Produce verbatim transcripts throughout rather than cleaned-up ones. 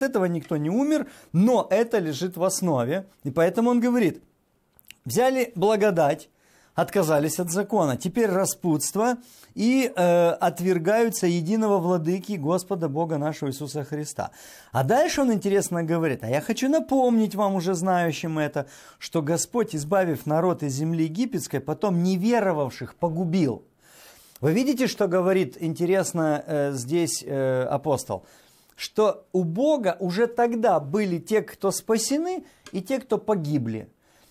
этого никто не умер, но это лежит в основе. И поэтому он говорит, взяли благодать, отказались от закона. Теперь распутство и э, отвергаются единого владыки Господа Бога нашего Иисуса Христа. А дальше он интересно говорит, а я хочу напомнить вам, уже знающим это, что Господь, избавив народ из земли египетской, потом неверовавших погубил. Вы видите, что говорит интересно э, здесь э, апостол? Что у Бога уже тогда были те, кто спасены, и те, кто погибли.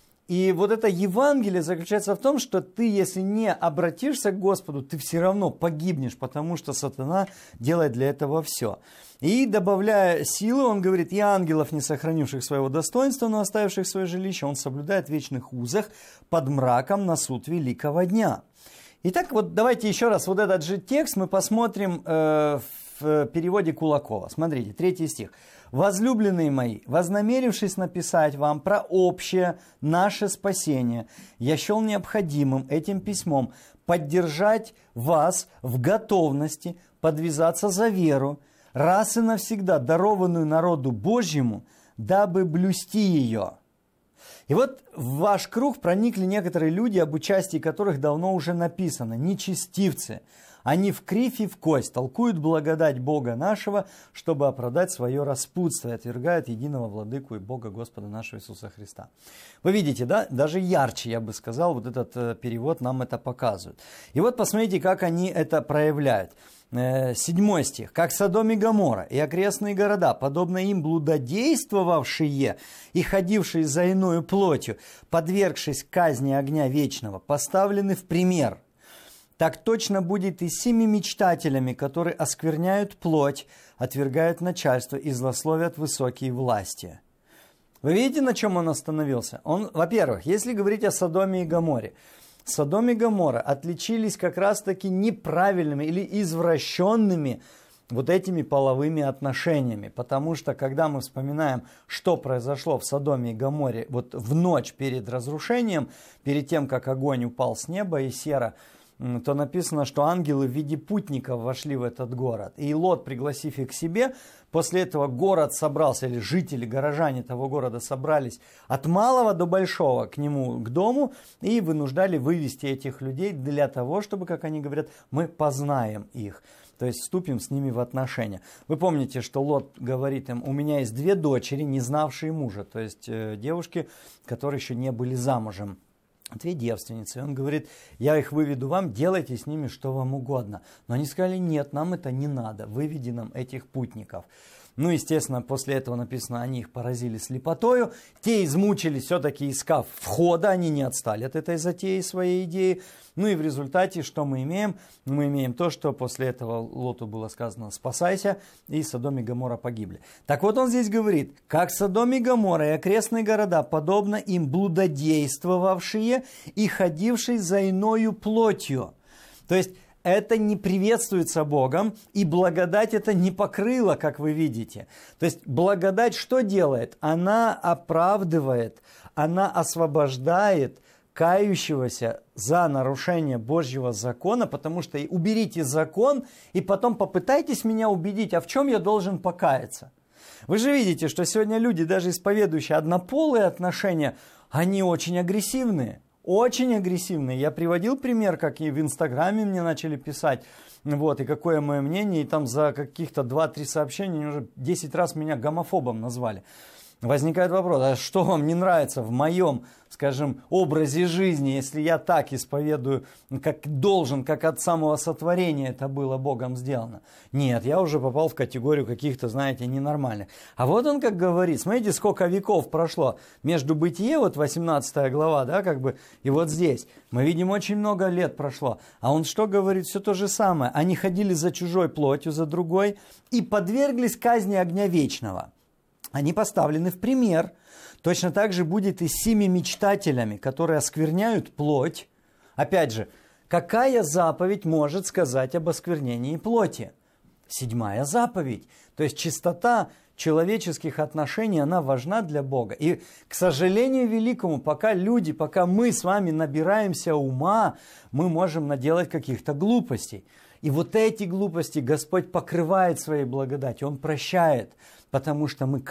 И вот это Евангелие заключается в том, что ты, если не обратишься к Господу, ты все равно погибнешь, потому что сатана делает для этого все. И добавляя силы, он говорит, и ангелов, не сохранивших своего достоинства, но оставивших свое жилище, он соблюдает в вечных узах под мраком на суд великого дня. Итак, вот давайте еще раз вот этот же текст мы посмотрим э, в переводе Кулакова. Смотрите, третий стих. «Возлюбленные мои, вознамерившись написать вам про общее наше спасение, я счел необходимым этим письмом поддержать вас в готовности подвязаться за веру, раз и навсегда дарованную народу Божьему, дабы блюсти ее». И вот в ваш круг проникли некоторые люди, об участии которых давно уже написано, нечестивцы. Они в кривь и в кость толкуют благодать Бога нашего, чтобы оправдать свое распутство, и отвергают единого владыку и Бога Господа нашего Иисуса Христа. Вы видите, да? Даже ярче, я бы сказал, вот этот э, перевод нам это показывает. И вот посмотрите, как они это проявляют. Э, седьмой стих. «Как Содом и Гоморра и окрестные города, подобно им блудодействовавшие и ходившие за иною плотью, подвергшись казни огня вечного, поставлены в пример. Так точно будет и с семи мечтателями, которые оскверняют плоть, отвергают начальство и злословят высокие власти». Вы видите, на чем он остановился? Он, во-первых, если говорить о Содоме и Гоморе, Содом и Гоморра отличились как раз-таки неправильными или извращенными вот этими половыми отношениями. Потому что, когда мы вспоминаем, что произошло в Содоме и Гоморе вот в ночь перед разрушением, перед тем, как огонь упал с неба и сера, то написано, что ангелы в виде путников вошли в этот город. И Лот, пригласив их к себе, после этого город собрался, или жители, горожане того города собрались от малого до большого к нему, к дому, и вынуждали вывести этих людей для того, чтобы, как они говорят, мы познаем их. То есть вступим с ними в отношения. Вы помните, что Лот говорит им, у меня есть две дочери, не знавшие мужа, то есть э, девушки, которые еще не были замужем. Две девственницы. И он говорит, я их выведу вам, делайте с ними что вам угодно. Но они сказали, нет, нам это не надо, выведи нам этих путников. Ну, естественно, после этого написано, они их поразили слепотою. Те измучились, все-таки искав входа, они не отстали от этой затеи, своей идеи. Ну и в результате, что мы имеем? Мы имеем то, что после этого Лоту было сказано, спасайся, и Содом и Гоморра погибли. Так вот он здесь говорит, как Содом и Гоморра и окрестные города, подобно им блудодействовавшие и ходившие за иною плотью. То есть, это не приветствуется Богом, и благодать это не покрыла, как вы видите. То есть благодать что делает? Она оправдывает, она освобождает кающегося за нарушение Божьего закона, потому что уберите закон, и потом попытайтесь меня убедить, а в чем я должен покаяться. Вы же видите, что сегодня люди, даже исповедующие однополые отношения, они очень агрессивные. Очень агрессивные. Я приводил пример, как и в Инстаграме мне начали писать, вот, и какое мое мнение, и там за каких-то два-три сообщения уже десять раз меня гомофобом назвали. Возникает вопрос, а что вам не нравится в моем, скажем, образе жизни, если я так исповедую, как должен, как от самого сотворения это было Богом сделано? Нет, я уже попал в категорию каких-то, знаете, ненормальных. А вот он как говорит, смотрите, сколько веков прошло между Бытие, вот восемнадцатая глава, да, как бы, и вот здесь. Мы видим, очень много лет прошло. А он что говорит? Все то же самое. Они ходили за чужой плотью, за другой, и подверглись казни огня вечного. Они поставлены в пример. Точно так же будет и с семи мечтателями, которые оскверняют плоть. Опять же, какая заповедь может сказать об осквернении плоти? Седьмая заповедь. То есть чистота человеческих отношений, она важна для Бога. И, к сожалению великому, пока люди, пока мы с вами набираемся ума, мы можем наделать каких-то глупостей. И вот эти глупости Господь покрывает своей благодатью, Он прощает, потому что мы